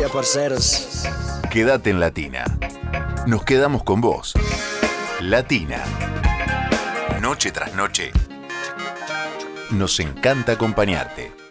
día, parceros. Quédate en Latina. Nos quedamos con vos. Latina. Noche tras noche. Nos encanta acompañarte.